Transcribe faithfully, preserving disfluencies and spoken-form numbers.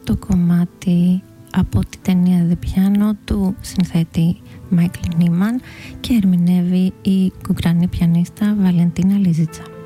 το κομμάτι από την ταινία The Piano του συνθέτη Μάικλ Νίμαν και ερμηνεύει η κουκρανή πιανίστα Βαλεντίνα Λίζιτσα.